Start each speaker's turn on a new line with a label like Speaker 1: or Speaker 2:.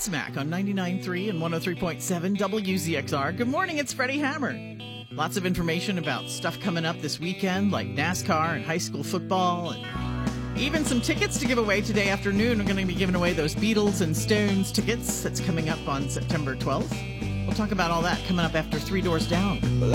Speaker 1: Godsmack on 99.3 and 103.7 WZXR. Good morning, it's Freddie Hammer. Lots of information about stuff coming up this weekend, like NASCAR and high school football, and even some tickets to give away today afternoon. We're going to be giving away those Beatles and Stones tickets. That's coming up on September 12th. We'll talk about all that coming up after Three Doors Down.